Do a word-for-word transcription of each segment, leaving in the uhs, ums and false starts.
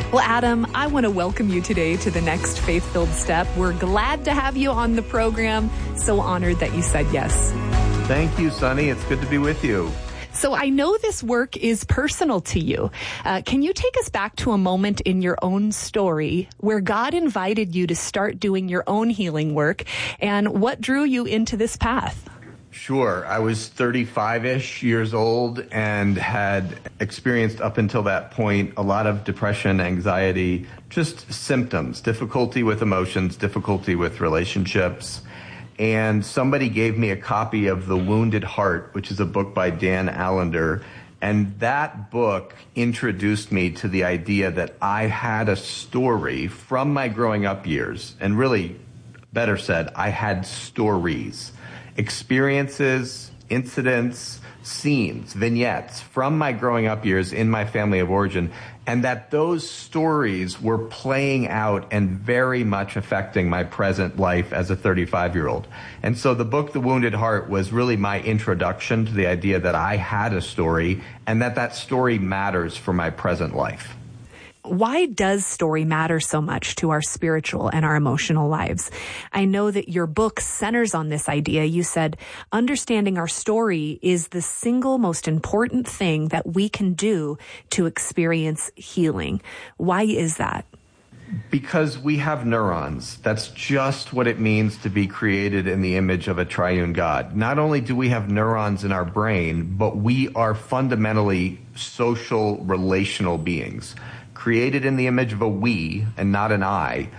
Well, Adam, I want to welcome you today to the next Faith-Filled Step. We're glad to have you on the program. So honored that you said yes. Thank you, Sonny. It's good to be with you. So I know this work is personal to you. Uh, can you take us back to a moment in your own story where God invited you to start doing your own healing work, and what drew you into this path? Sure. I was thirty-five-ish years old and had experienced up until that point a lot of depression, anxiety, just symptoms, difficulty with emotions, difficulty with relationships. And somebody gave me a copy of The Wounded Heart, which is a book by Dan Allender. And that book introduced me to the idea that I had a story from my growing up years. And really, better said, I had stories, experiences, incidents, scenes, vignettes from my growing up years in my family of origin, and that those stories were playing out and very much affecting my present life as a thirty-five-year-old. And so the book, The Wounded Heart, was really my introduction to the idea that I had a story and that that story matters for my present life. Why does story matter so much to our spiritual and our emotional lives? I know that your book centers on this idea. You said, understanding our story is the single most important thing that we can do to experience healing. Why is that? Because we have neurons. That's just what it means to be created in the image of a triune God. Not only do we have neurons in our brain, but we are fundamentally social, relational beings. Created in the image of a we and not an I,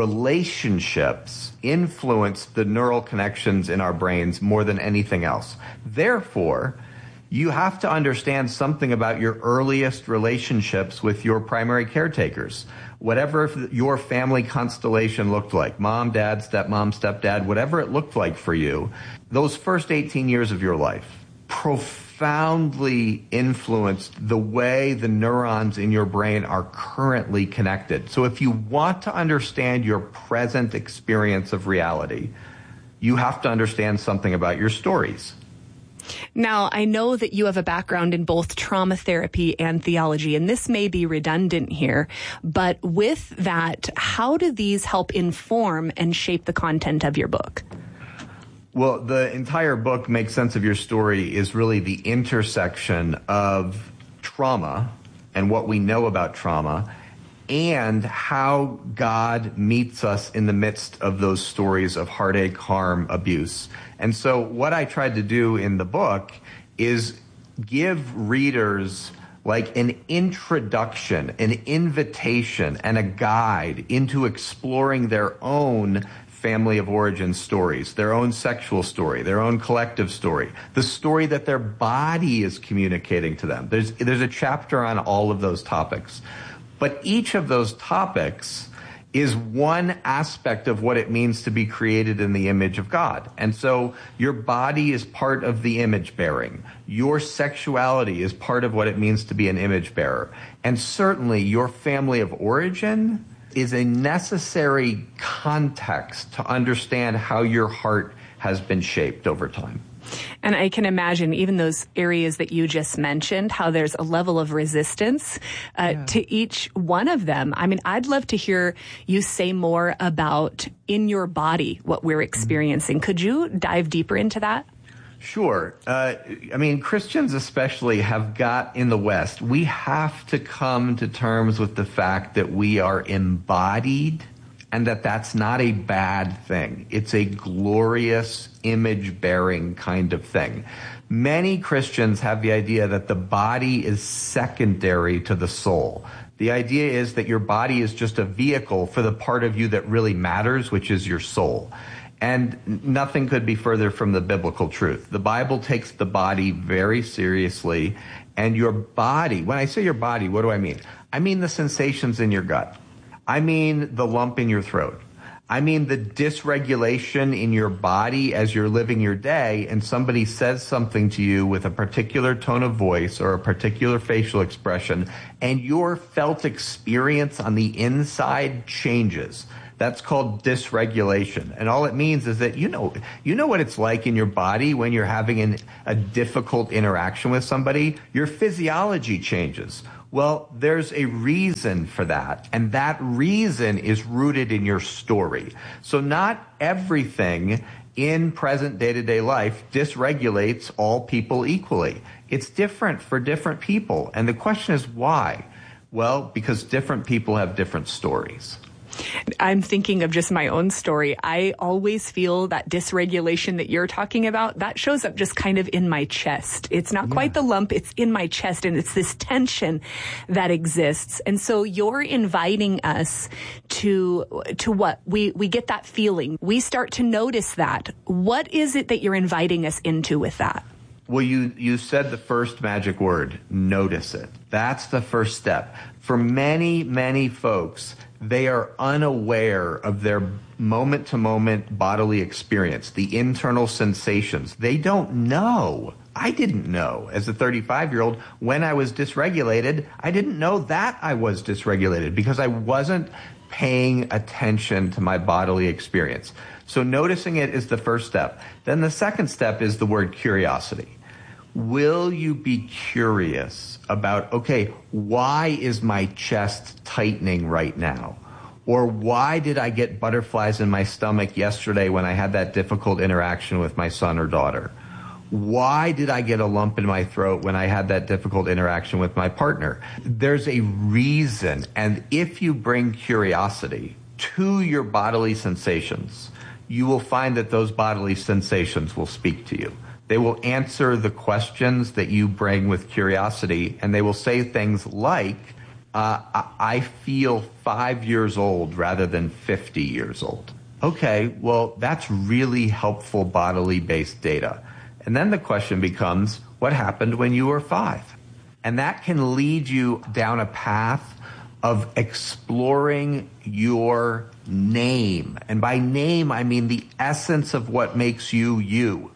relationships influence the neural connections in our brains more than anything else. Therefore, you have to understand something about your earliest relationships with your primary caretakers. Whatever your family constellation looked like, mom, dad, stepmom, stepdad, whatever it looked like for you, those first eighteen years of your life, profoundly influenced the way the neurons in your brain are currently connected. So if you want to understand your present experience of reality, you have to understand something about your stories. Now, I know that you have a background in both trauma therapy and theology, and this may be redundant here, but with that, how do these help inform and shape the content of your book? Well, the entire book, Make Sense of Your Story, is really the intersection of trauma and what we know about trauma and how God meets us in the midst of those stories of heartache, harm, abuse. And so what I tried to do in the book is give readers like an introduction, an invitation, and a guide into exploring their own family of origin stories, their own sexual story, their own collective story, the story that their body is communicating to them. There's, there's a chapter on all of those topics. But each of those topics is one aspect of what it means to be created in the image of God. And so your body is part of the image bearing. Your sexuality is part of what it means to be an image bearer. And certainly your family of origin is a necessary context to understand how your heart has been shaped over time. And I can imagine even those areas that you just mentioned, how there's a level of resistance uh, yeah. to each one of them. I mean, I'd love to hear you say more about in your body what we're experiencing. Mm-hmm. Could you dive deeper into that? Sure. Uh, I mean, Christians especially have got in the West, we have to come to terms with the fact that we are embodied and that that's not a bad thing. It's a glorious, image-bearing kind of thing. Many Christians have the idea that the body is secondary to the soul. The idea is that your body is just a vehicle for the part of you that really matters, which is your soul. And nothing could be further from the biblical truth. The Bible takes the body very seriously, and your body, when I say your body, what do I mean? I mean the sensations in your gut. I mean the lump in your throat. I mean the dysregulation in your body as you're living your day and somebody says something to you with a particular tone of voice or a particular facial expression, and your felt experience on the inside changes. That's called dysregulation. And all it means is that you know you know what it's like in your body when you're having an, a difficult interaction with somebody. Your physiology changes. Well, there's a reason for that, and that reason is rooted in your story. So not everything in present day-to-day life dysregulates all people equally. It's different for different people. And the question is why? Well, because different people have different stories. I'm thinking of just my own story. I always feel that dysregulation that you're talking about, that shows up just kind of in my chest. It's not yeah. quite the lump, it's in my chest, and it's this tension that exists. And so you're inviting us to, to what? We, we get that feeling. We start to notice that. What is it that you're inviting us into with that? Well, you, you said the first magic word, notice it. That's the first step. For many, many folks, they are unaware of their moment-to-moment bodily experience, the internal sensations. They don't know. I didn't know as a thirty-five-year-old when I was dysregulated. I didn't know that I was dysregulated because I wasn't paying attention to my bodily experience. So noticing it is the first step. Then the second step is the word curiosity. Will you be curious about, okay, why is my chest tightening right now? Or why did I get butterflies in my stomach yesterday when I had that difficult interaction with my son or daughter? Why did I get a lump in my throat when I had that difficult interaction with my partner? There's a reason. And if you bring curiosity to your bodily sensations, you will find that those bodily sensations will speak to you. They will answer the questions that you bring with curiosity, and they will say things like, uh, I feel five years old rather than fifty years old. Okay, well, that's really helpful bodily-based data. And then the question becomes, what happened when you were five? And that can lead you down a path of exploring your name. And by name, I mean the essence of what makes you you.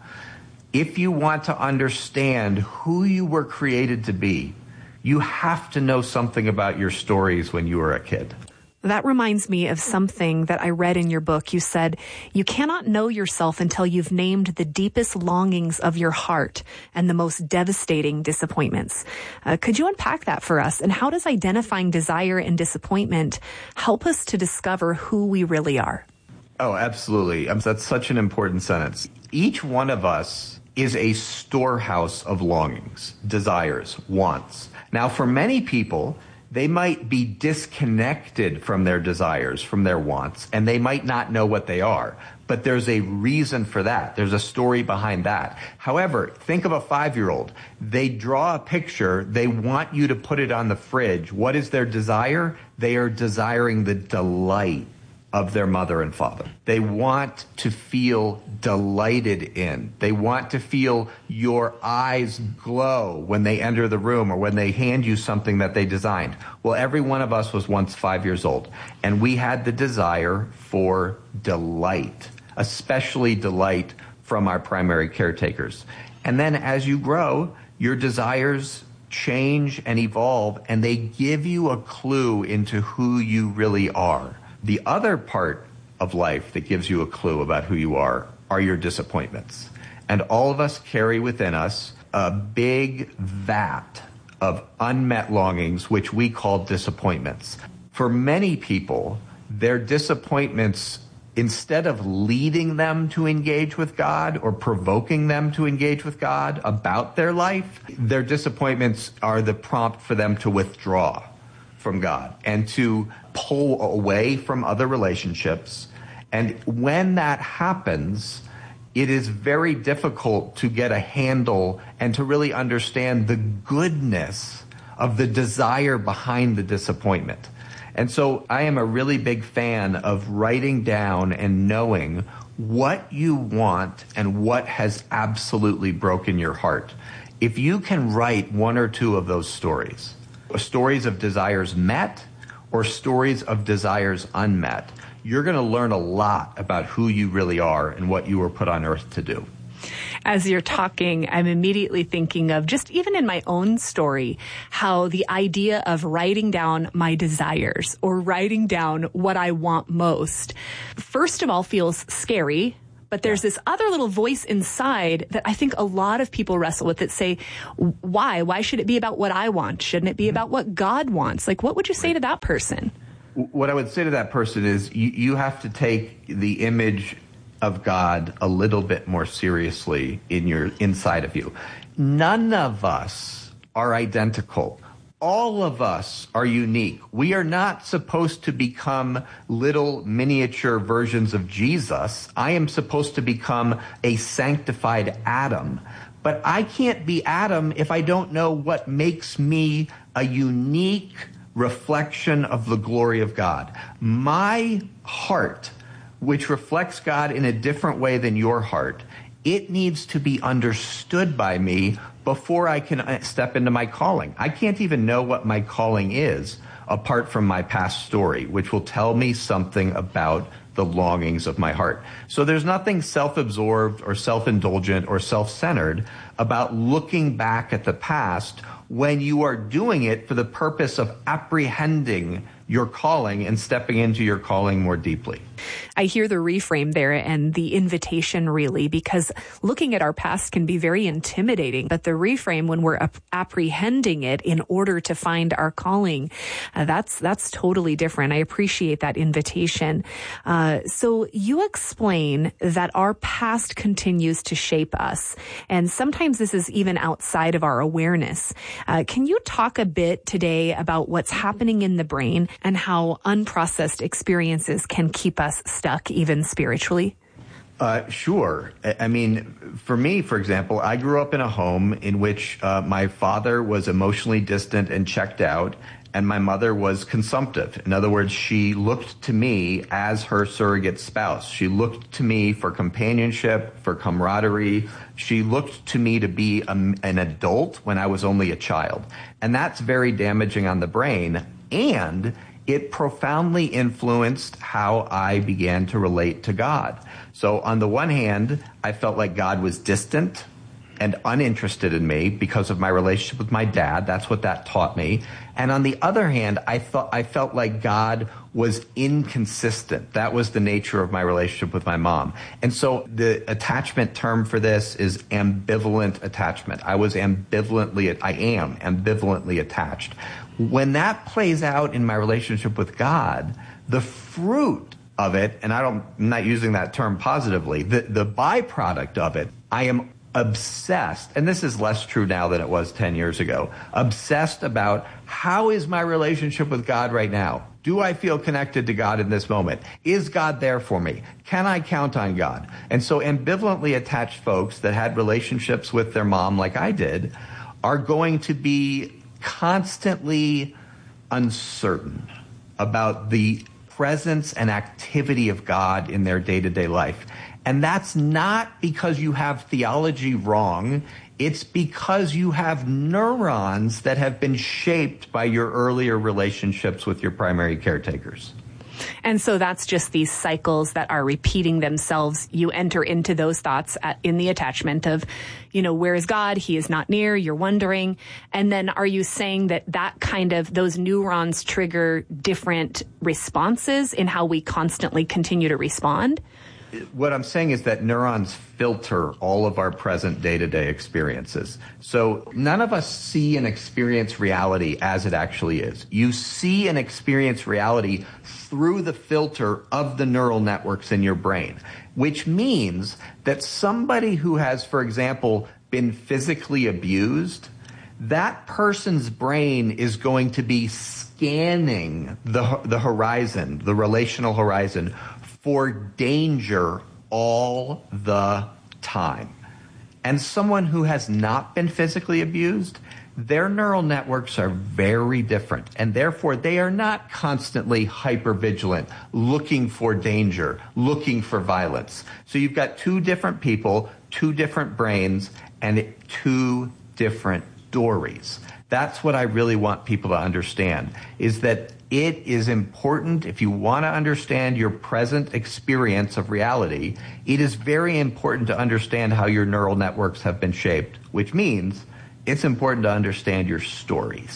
If you want to understand who you were created to be, you have to know something about your stories when you were a kid. That reminds me of something that I read in your book. You said, you cannot know yourself until you've named the deepest longings of your heart and the most devastating disappointments. Uh, could you unpack that for us? And how does identifying desire and disappointment help us to discover who we really are? Oh, absolutely. Um, that's such an important sentence. Each one of us is a storehouse of longings, desires, wants. Now, for many people, they might be disconnected from their desires, from their wants, and they might not know what they are. But there's a reason for that. There's a story behind that. However, think of a five-year-old. They draw a picture. They want you to put it on the fridge. What is their desire? They are desiring the delight of their mother and father. They want to feel delighted in. They want to feel your eyes glow when they enter the room or when they hand you something that they designed. Well, every one of us was once five years old, and we had the desire for delight, especially delight from our primary caretakers. And then as you grow, your desires change and evolve, and they give you a clue into who you really are. The other part of life that gives you a clue about who you are are your disappointments. And all of us carry within us a big vat of unmet longings, which we call disappointments. For many people, their disappointments, instead of leading them to engage with God or provoking them to engage with God about their life, their disappointments are the prompt for them to withdraw from God and to pull away from other relationships. And when that happens, it is very difficult to get a handle and to really understand the goodness of the desire behind the disappointment. And so I am a really big fan of writing down and knowing what you want and what has absolutely broken your heart. If you can write one or two of those stories, stories of desires met or stories of desires unmet, you're going to learn a lot about who you really are and what you were put on earth to do. As you're talking, I'm immediately thinking of just even in my own story, how the idea of writing down my desires or writing down what I want most, first of all, feels scary. But there's this other little voice inside that I think a lot of people wrestle with that say, why? Why should it be about what I want? Shouldn't it be mm-hmm. about what God wants? Like, what would you say right. to that person? What I would say to that person is you, you have to take the image of God a little bit more seriously in your inside of you. None of us are identical. All of us are unique. We are not supposed to become little miniature versions of Jesus. I am supposed to become a sanctified Adam. But I can't be Adam if I don't know what makes me a unique reflection of the glory of God. My heart, which reflects God in a different way than your heart, it needs to be understood by me before I can step into my calling. I can't even know what my calling is apart from my past story, which will tell me something about the longings of my heart. So there's nothing self-absorbed or self-indulgent or self-centered about looking back at the past when you are doing it for the purpose of apprehending your calling and stepping into your calling more deeply. I hear the reframe there and the invitation really, because looking at our past can be very intimidating, but the reframe when we're ap- apprehending it in order to find our calling, uh, that's that's totally different. I appreciate that invitation. Uh, so you explain that our past continues to shape us, and sometimes this is even outside of our awareness. Uh, can you talk a bit today about what's happening in the brain and how unprocessed experiences can keep us stuck, even spiritually? Uh, sure. I mean, for me, for example, I grew up in a home in which uh, my father was emotionally distant and checked out, and my mother was consumptive. In other words, she looked to me as her surrogate spouse. She looked to me for companionship, for camaraderie. She looked to me to be a, an adult when I was only a child. And that's very damaging on the brain. And it profoundly influenced how I began to relate to God. So on the one hand, I felt like God was distant and uninterested in me because of my relationship with my dad. That's what that taught me. And on the other hand, I thought I felt like God was inconsistent. That was the nature of my relationship with my mom. And so the attachment term for this is ambivalent attachment. I was ambivalently, I am ambivalently attached. When that plays out in my relationship with God, the fruit of it, and I don't, I'm not using that term positively, the, the byproduct of it, I am obsessed, and this is less true now than it was ten years ago, obsessed about how is my relationship with God right now? Do I feel connected to God in this moment? Is God there for me? Can I count on God? And so ambivalently attached folks that had relationships with their mom like I did are going to be constantly uncertain about the presence and activity of God in their day-to-day life. And that's not because you have theology wrong. It's because you have neurons that have been shaped by your earlier relationships with your primary caretakers. And so that's just these cycles that are repeating themselves. You enter into those thoughts at, in the attachment of, you know, where is God? He is not near. You're wondering. And then are you saying that that kind of, those neurons trigger different responses in how we constantly continue to respond? What I'm saying is that neurons filter all of our present day-to-day experiences. So none of us see and experience reality as it actually is. You see and experience reality through the filter of the neural networks in your brain, which means that somebody who has, for example, been physically abused, that person's brain is going to be scanning the, the horizon, the relational horizon, for danger all the time. And someone who has not been physically abused, their neural networks are very different. And therefore, they are not constantly hypervigilant, looking for danger, looking for violence. So you've got two different people, two different brains, and two different stories. That's what I really want people to understand, is that it is important, if you want to understand your present experience of reality, it is very important to understand how your neural networks have been shaped, which means it's important to understand your stories.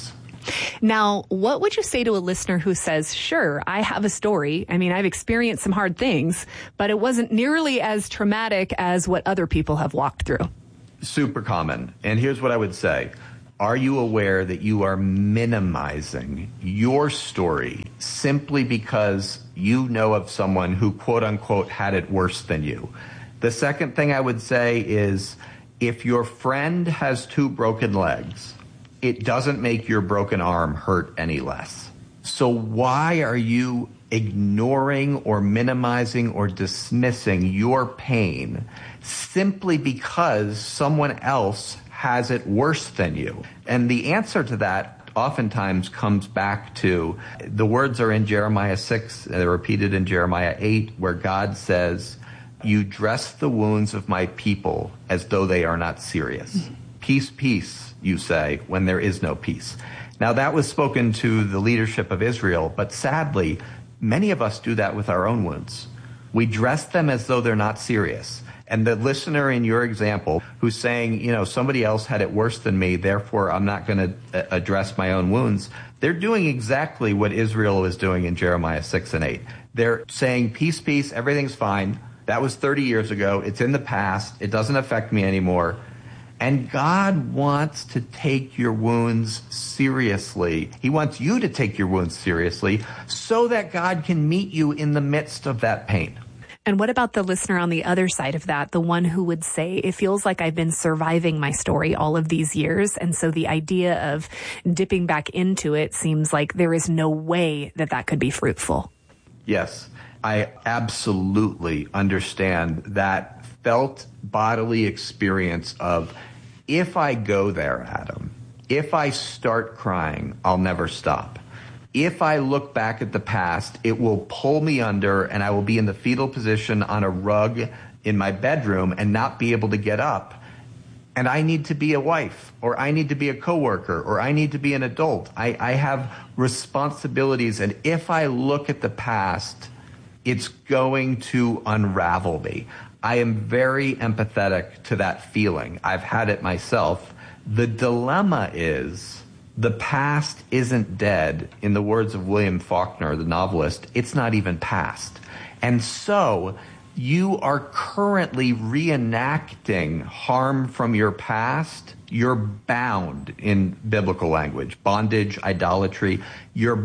Now, what would you say to a listener who says, sure, I have a story. I mean, I've experienced some hard things, but it wasn't nearly as traumatic as what other people have walked through? Super common. And here's what I would say. Are you aware that you are minimizing your story simply because you know of someone who, quote unquote, had it worse than you? The second thing I would say is, if your friend has two broken legs, it doesn't make your broken arm hurt any less. So why are you ignoring or minimizing or dismissing your pain simply because someone else has it worse than you? And the answer to that oftentimes comes back to, the words are in Jeremiah six, they're repeated in Jeremiah eight, where God says, you dress the wounds of my people as though they are not serious. Peace, peace, you say, when there is no peace. Now, that was spoken to the leadership of Israel, but sadly, many of us do that with our own wounds. We dress them as though they're not serious. And the listener in your example who's saying, you know, somebody else had it worse than me, therefore I'm not going to address my own wounds, they're doing exactly what Israel was doing in Jeremiah six and eight. They're saying, peace, peace, everything's fine. That was thirty years ago. It's in the past. It doesn't affect me anymore. And God wants to take your wounds seriously. He wants you to take your wounds seriously so that God can meet you in the midst of that pain. And what about the listener on the other side of that, the one who would say, it feels like I've been surviving my story all of these years, and so the idea of dipping back into it seems like there is no way that that could be fruitful? Yes, I absolutely understand that felt bodily experience of, if I go there, Adam, if I start crying, I'll never stop. If I look back at the past, it will pull me under and I will be in the fetal position on a rug in my bedroom and not be able to get up. And I need to be a wife, or I need to be a coworker, or I need to be an adult. I, I have responsibilities, and if I look at the past, it's going to unravel me. I am very empathetic to that feeling. I've had it myself. The dilemma is, the past isn't dead. In the words of William Faulkner, the novelist, it's not even past. And so you are currently reenacting harm from your past. You're bound, in biblical language, bondage, idolatry. You're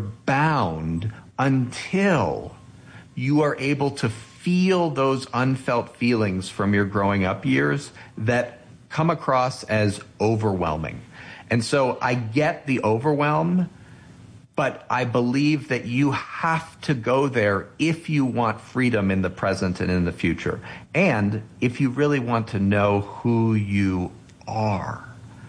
bound until you are able to feel those unfelt feelings from your growing up years that come across as overwhelming. And so I get the overwhelm, but I believe that you have to go there if you want freedom in the present and in the future, and if you really want to know who you are.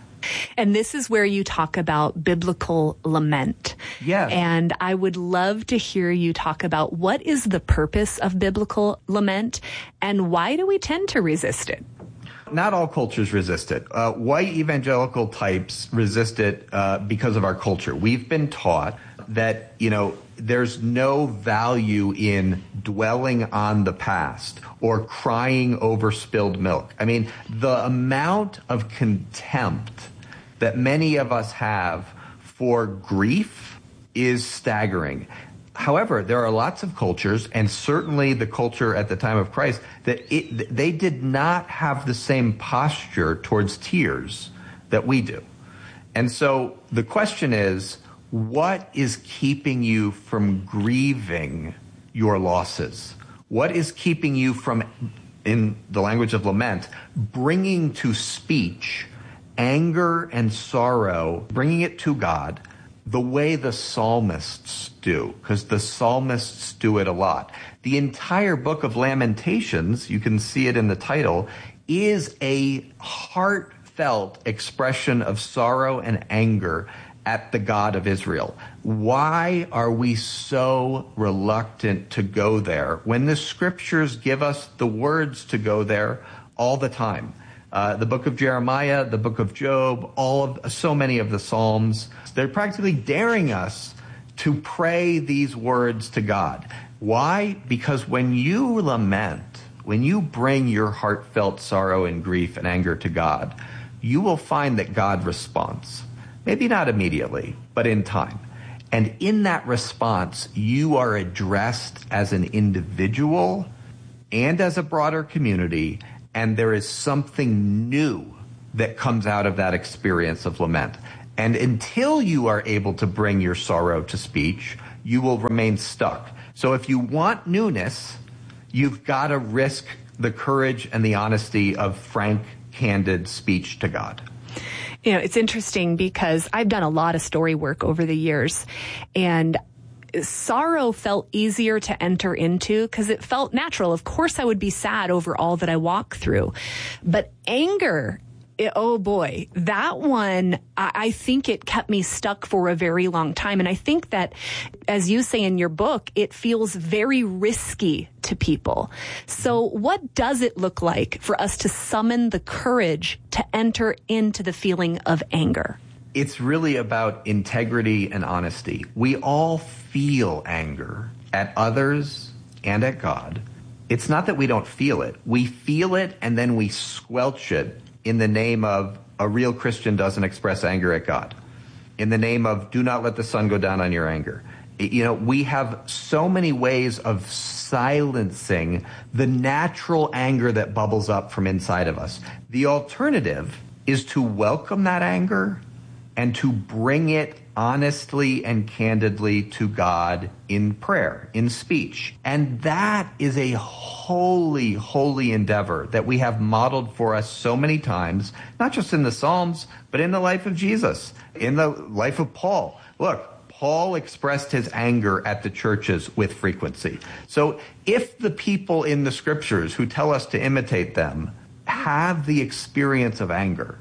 And this is where you talk about biblical lament. Yes. And I would love to hear you talk about what is the purpose of biblical lament and why do we tend to resist it? Not all cultures resist it. Uh, white evangelical types resist it uh, because of our culture. We've been taught that, you know, there's no value in dwelling on the past or crying over spilled milk. I mean, the amount of contempt that many of us have for grief is staggering. However, there are lots of cultures, and certainly the culture at the time of Christ, that it, they did not have the same posture towards tears that we do. And so the question is, what is keeping you from grieving your losses? What is keeping you from, in the language of lament, bringing to speech anger and sorrow, bringing it to God, the way the psalmists do, because the psalmists do it a lot. The entire book of Lamentations, you can see it in the title, is a heartfelt expression of sorrow and anger at the God of Israel. Why are we so reluctant to go there when the scriptures give us the words to go there all the time? Uh, the book of Jeremiah, the book of Job, all of so many of the Psalms, they're practically daring us to pray these words to God. Why? Because when you lament, when you bring your heartfelt sorrow and grief and anger to God, you will find that God responds. Maybe not immediately, but in time. And in that response, you are addressed as an individual and as a broader community, and there is something new that comes out of that experience of lament. And until you are able to bring your sorrow to speech, you will remain stuck. So if you want newness, you've got to risk the courage and the honesty of frank, candid speech to God. You know, it's interesting because I've done a lot of story work over the years, and sorrow felt easier to enter into because it felt natural. Of course, I would be sad over all that I walk through, but anger, it, oh boy, that one, I, I think it kept me stuck for a very long time. And I think that, as you say in your book, it feels very risky to people. So what does it look like for us to summon the courage to enter into the feeling of anger? It's really about integrity and honesty. We all feel anger at others and at God. It's not that we don't feel it. We feel it and then we squelch it in the name of a real Christian doesn't express anger at God. In the name of do not let the sun go down on your anger. You know, we have so many ways of silencing the natural anger that bubbles up from inside of us. The alternative is to welcome that anger and to bring it honestly and candidly to God in prayer, in speech. And that is a holy, holy endeavor that we have modeled for us so many times, not just in the Psalms, but in the life of Jesus, in the life of Paul. Look, Paul expressed his anger at the churches with frequency. So if the people in the scriptures who tell us to imitate them have the experience of anger,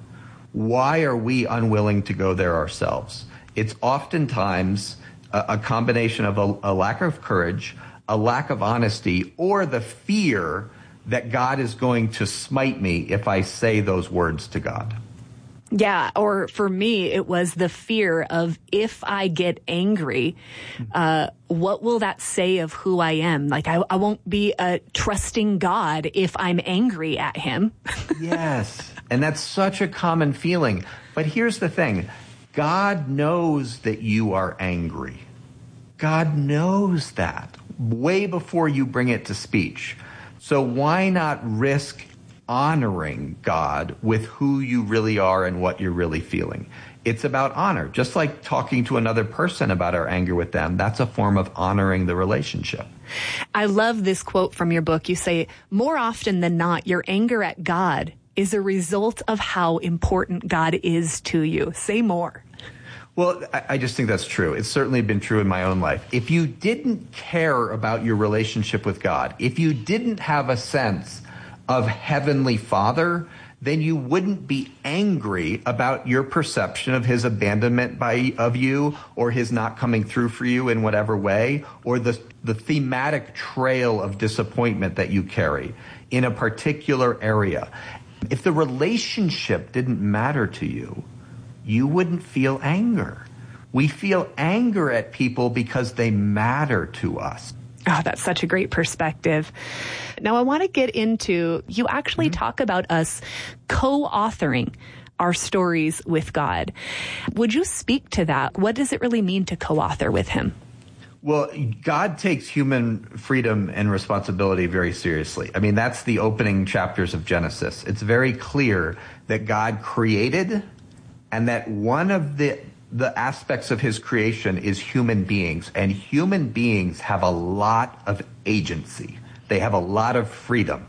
why are we unwilling to go there ourselves? It's oftentimes a, a combination of a, a lack of courage, a lack of honesty, or the fear that God is going to smite me if I say those words to God. Yeah, or for me, it was the fear of if I get angry, uh, what will that say of who I am? Like, I, I won't be a trusting God if I'm angry at him. Yes, and that's such a common feeling. But here's the thing. God knows that you are angry. God knows that way before you bring it to speech. So why not risk honoring God with who you really are and what you're really feeling? It's about honor. Just like talking to another person about our anger with them, that's a form of honoring the relationship. I love this quote from your book. You say, more often than not, your anger at God is a result of how important God is to you. Say more. Well, I just think that's true. It's certainly been true in my own life. If you didn't care about your relationship with God, if you didn't have a sense of Heavenly Father, then you wouldn't be angry about your perception of his abandonment by of you, or his not coming through for you in whatever way, or the, the thematic trail of disappointment that you carry in a particular area. If the relationship didn't matter to you, you wouldn't feel anger. We feel anger at people because they matter to us. Oh, that's such a great perspective. Now, I want to get into, you actually mm-hmm. talk about us co-authoring our stories with God. Would you speak to that? What does it really mean to co-author with him? Well, God takes human freedom and responsibility very seriously. I mean, that's the opening chapters of Genesis. It's very clear that God created, and that one of the the aspects of his creation is human beings. And human beings have a lot of agency. They have a lot of freedom.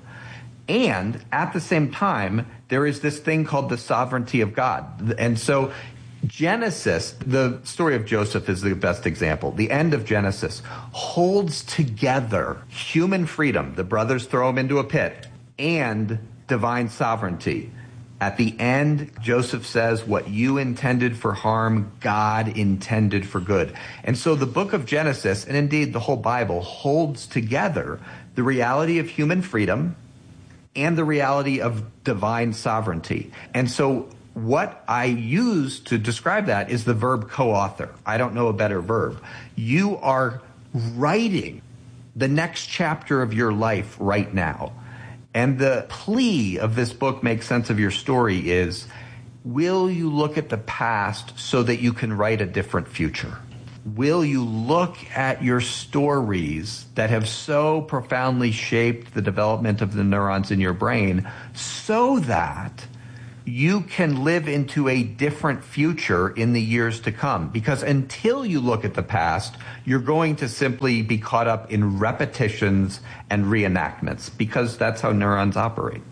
And at the same time, there is this thing called the sovereignty of God. And so Genesis, the story of Joseph is the best example. The end of Genesis holds together human freedom. The brothers throw him into a pit, and divine sovereignty. At the end, Joseph says, what you intended for harm, God intended for good. And so the book of Genesis, and indeed the whole Bible, holds together the reality of human freedom and the reality of divine sovereignty. And so what I use to describe that is the verb co-author. I don't know a better verb. You are writing the next chapter of your life right now. And the plea of this book, Make Sense of Your Story, is will you look at the past so that you can write a different future? Will you look at your stories that have so profoundly shaped the development of the neurons in your brain so that you can live into a different future in the years to come? Because until you look at the past, you're going to simply be caught up in repetitions and reenactments, because that's how neurons operate.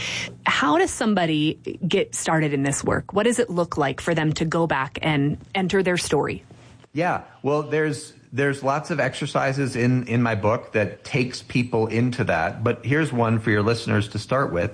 How does somebody get started in this work? What does it look like for them to go back and enter their story? Yeah, well, there's there's lots of exercises in, in my book that takes people into that. But here's one for your listeners to start with.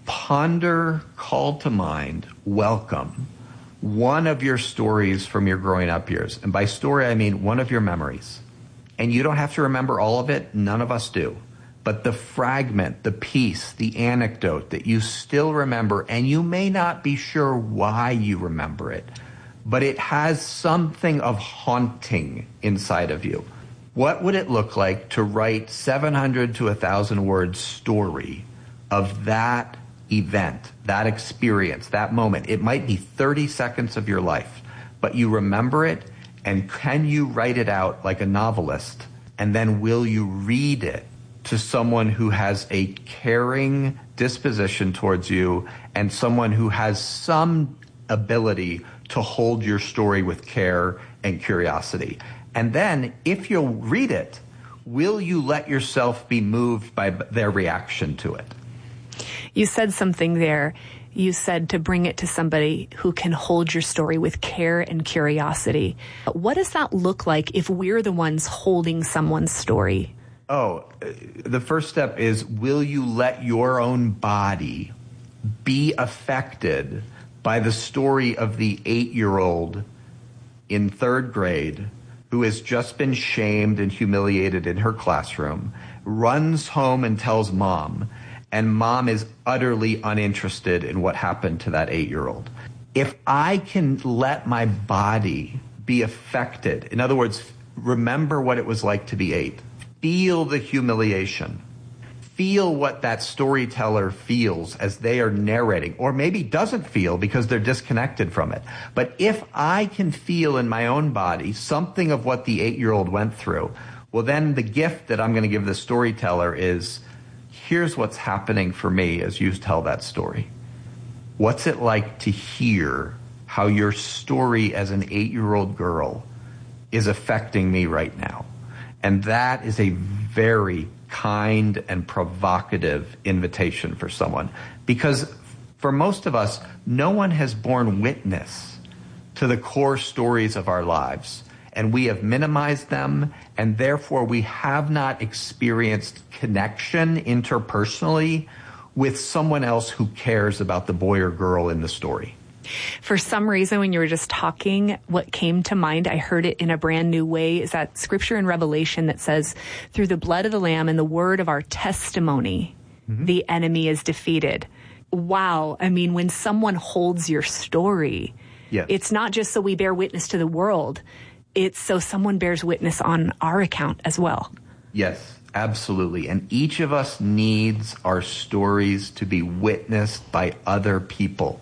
Ponder, call to mind, welcome one of your stories from your growing up years. And by story, I mean one of your memories. And you don't have to remember all of it. None of us do. But the fragment, the piece, the anecdote that you still remember, and you may not be sure why you remember it, but it has something of haunting inside of you. What would it look like to write seven hundred to one thousand word story of that event, that experience, that moment? It might be thirty seconds of your life, but you remember it, and can you write it out like a novelist? And then will you read it to someone who has a caring disposition towards you and someone who has some ability to hold your story with care and curiosity? And then, if you'll read it, will you let yourself be moved by their reaction to it? You said something there. You said to bring it to somebody who can hold your story with care and curiosity. What does that look like if we're the ones holding someone's story? Oh, the first step is, will you let your own body be affected by the story of the eight-year-old in third grade who has just been shamed and humiliated in her classroom, runs home and tells mom, and mom is utterly uninterested in what happened to that eight-year-old? If I can let my body be affected, in other words, remember what it was like to be eight, feel the humiliation, feel what that storyteller feels as they are narrating, or maybe doesn't feel because they're disconnected from it. But if I can feel in my own body something of what the eight-year-old went through, well, then the gift that I'm going to give the storyteller is, here's what's happening for me as you tell that story. What's it like to hear how your story as an eight-year-old girl is affecting me right now? And that is a very kind and provocative invitation for someone. Because for most of us, no one has borne witness to the core stories of our lives. And we have minimized them, and therefore we have not experienced connection interpersonally with someone else who cares about the boy or girl in the story. For some reason, when you were just talking, what came to mind, I heard it in a brand new way, is that scripture in Revelation that says, through the blood of the Lamb and the word of our testimony, mm-hmm. the enemy is defeated. Wow. I mean, when someone holds your story, yes. It's not just so we bear witness to the world. It's so someone bears witness on our account as well. Yes, absolutely. And each of us needs our stories to be witnessed by other people.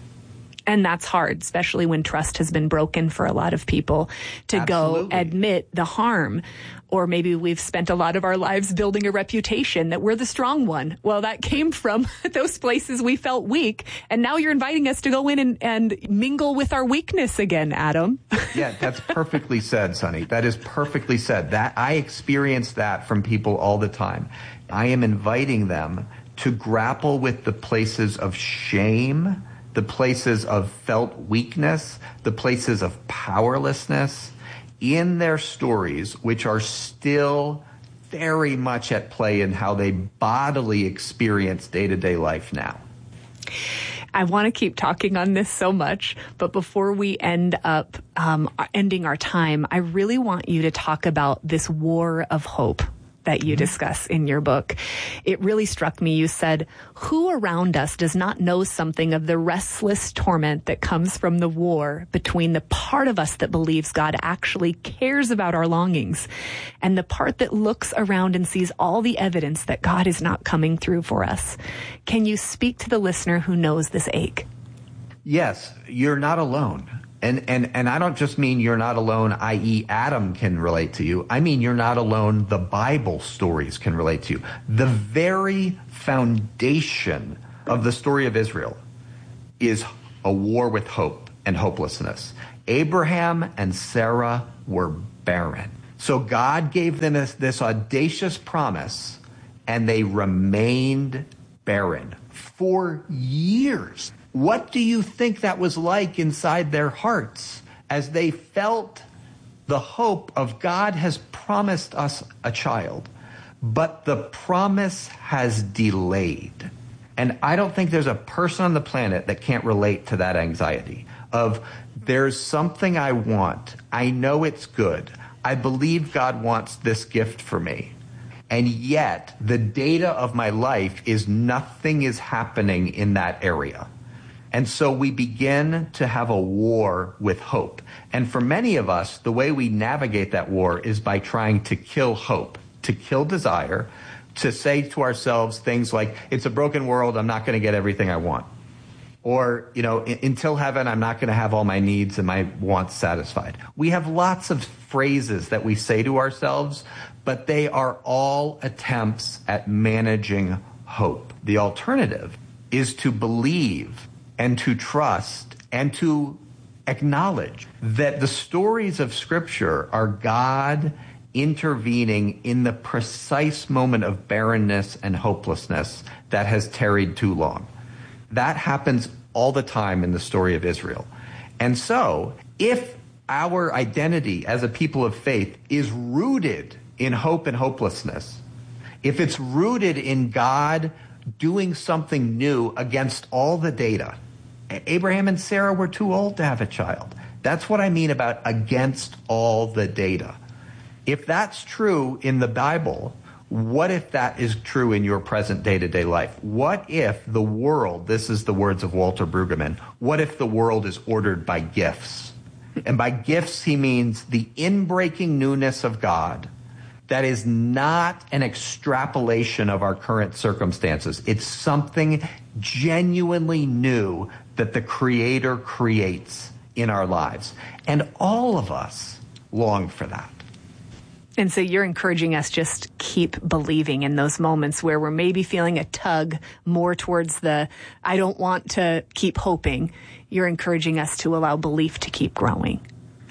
And that's hard, especially when trust has been broken for a lot of people, to Absolutely. Go admit the harm. Or maybe we've spent a lot of our lives building a reputation that we're the strong one. Well, that came from those places we felt weak. And now you're inviting us to go in and, and mingle with our weakness again, Adam. Yeah, that's perfectly said, Sunny. That is perfectly said. That I experience that from people all the time. I am inviting them to grapple with the places of shame, the places of felt weakness, the places of powerlessness in their stories, which are still very much at play in how they bodily experience day-to-day life now. I want to keep talking on this so much, but before we end up um, ending our time, I really want you to talk about this war of hope that you discuss in your book. It really struck me. You said, who around us does not know something of the restless torment that comes from the war between the part of us that believes God actually cares about our longings and the part that looks around and sees all the evidence that God is not coming through for us? Can you speak to the listener who knows this ache? Yes, you're not alone. And, and, and I don't just mean you're not alone, that is Adam can relate to you. I mean you're not alone, the Bible stories can relate to you. The very foundation of the story of Israel is a war with hope and hopelessness. Abraham and Sarah were barren. So God gave them this, this audacious promise, and they remained barren for years. What do you think that was like inside their hearts as they felt the hope of God has promised us a child, but the promise has delayed? And I don't think there's a person on the planet that can't relate to that anxiety of there's something I want. I know it's good. I believe God wants this gift for me. And yet the data of my life is nothing is happening in that area. And so we begin to have a war with hope. And for many of us, the way we navigate that war is by trying to kill hope, to kill desire, to say to ourselves things like, it's a broken world, I'm not going to get everything I want. Or, you know, until heaven, I'm not going to have all my needs and my wants satisfied. We have lots of phrases that we say to ourselves, but they are all attempts at managing hope. The alternative is to believe and to trust and to acknowledge that the stories of Scripture are God intervening in the precise moment of barrenness and hopelessness that has tarried too long. That happens all the time in the story of Israel. And so, if our identity as a people of faith is rooted in hope and hopelessness, if it's rooted in God doing something new against all the data, Abraham and Sarah were too old to have a child. That's what I mean about against all the data. If that's true in the Bible, what if that is true in your present day-to-day life? What if the world, this is the words of Walter Brueggemann, what if the world is ordered by gifts? And by gifts, he means the inbreaking newness of God that is not an extrapolation of our current circumstances. It's something genuinely new that the Creator creates in our lives. And all of us long for that. And so you're encouraging us just keep believing in those moments where we're maybe feeling a tug more towards the, I don't want to keep hoping. You're encouraging us to allow belief to keep growing.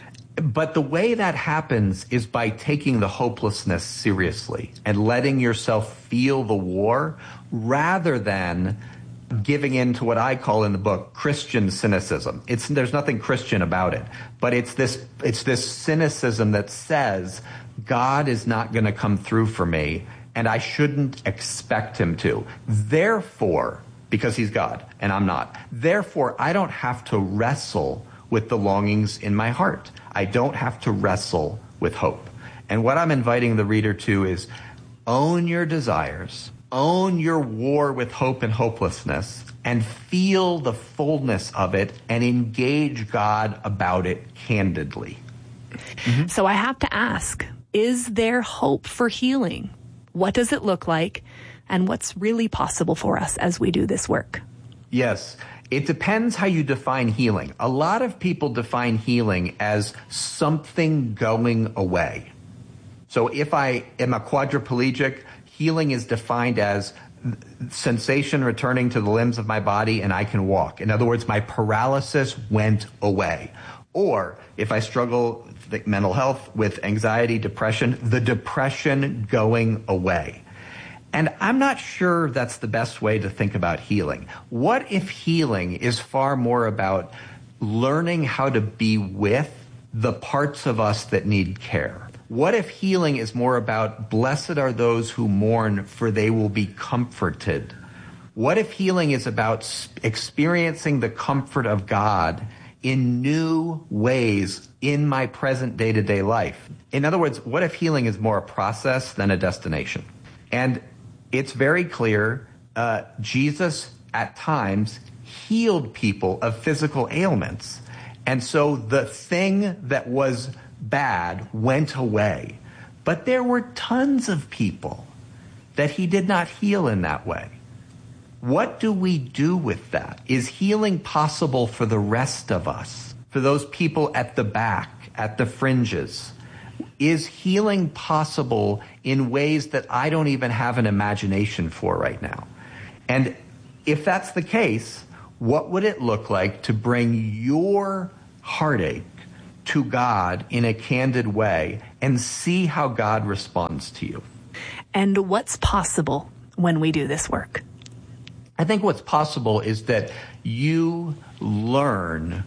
But the way that happens is by taking the hopelessness seriously and letting yourself feel the war rather than giving in to what I call in the book Christian cynicism. It's, there's nothing Christian about it, but it's this, it's this cynicism that says God is not going to come through for me and I shouldn't expect him to. Therefore, because he's God and I'm not, therefore I don't have to wrestle with the longings in my heart. I don't have to wrestle with hope. And what I'm inviting the reader to is own your desires, own your war with hope and hopelessness, and feel the fullness of it and engage God about it candidly. Mm-hmm. So I have to ask, is there hope for healing? What does it look like? And what's really possible for us as we do this work? Yes. It depends how you define healing. A lot of people define healing as something going away. So if I am a quadriplegic, healing is defined as sensation returning to the limbs of my body and I can walk. In other words, my paralysis went away. Or if I struggle with mental health, with anxiety, depression, the depression going away. And I'm not sure that's the best way to think about healing. What if healing is far more about learning how to be with the parts of us that need care? What if healing is more about blessed are those who mourn, for they will be comforted? What if healing is about experiencing the comfort of God in new ways in my present day-to-day life? In other words, what if healing is more a process than a destination? And it's very clear, uh, Jesus at times healed people of physical ailments. And so the thing that was bad went away. But there were tons of people that he did not heal in that way. What do we do with that? Is healing possible for the rest of us? For those people at the back, at the fringes? Is healing possible in ways that I don't even have an imagination for right now? And if that's the case, what would it look like to bring your heartache to God in a candid way and see how God responds to you? And what's possible when we do this work? I think what's possible is that you learn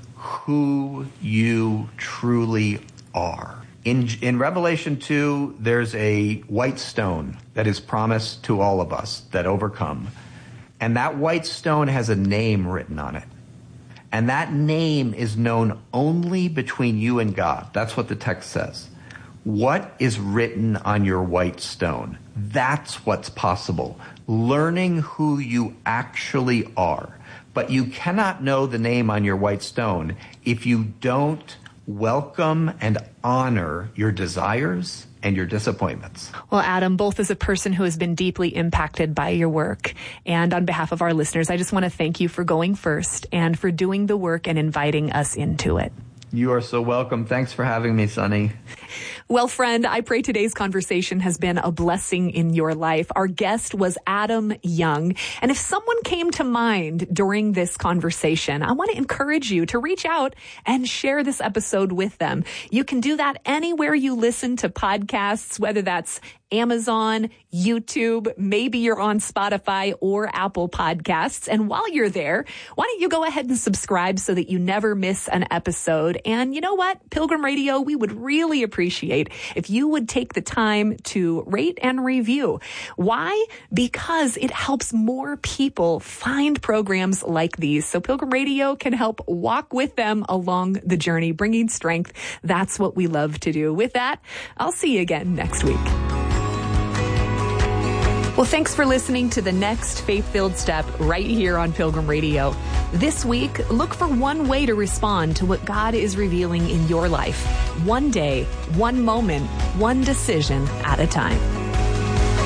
who you truly are. In, in Revelation two, there's a white stone that is promised to all of us that overcome. And that white stone has a name written on it. And that name is known only between you and God. That's what the text says. What is written on your white stone? That's what's possible. Learning who you actually are. But you cannot know the name on your white stone if you don't welcome and honor your desires and your disappointments. Well, Adam, both as a person who has been deeply impacted by your work and on behalf of our listeners, I just want to thank you for going first and for doing the work and inviting us into it. You are so welcome. Thanks for having me, Sunny. Well, friend, I pray today's conversation has been a blessing in your life. Our guest was Adam Young. And if someone came to mind during this conversation, I want to encourage you to reach out and share this episode with them. You can do that anywhere you listen to podcasts, whether that's Amazon, YouTube, maybe you're on Spotify or Apple Podcasts. And while you're there, why don't you go ahead and subscribe so that you never miss an episode? And you know what? Pilgrim Radio, we would really appreciate if you would take the time to rate and review. Why? Because it helps more people find programs like these. So Pilgrim Radio can help walk with them along the journey, bringing strength. That's what we love to do. With that, I'll see you again next week. Well, thanks for listening to the next Faith-Filled Step right here on Pilgrim Radio. This week, look for one way to respond to what God is revealing in your life. One day, one moment, one decision at a time.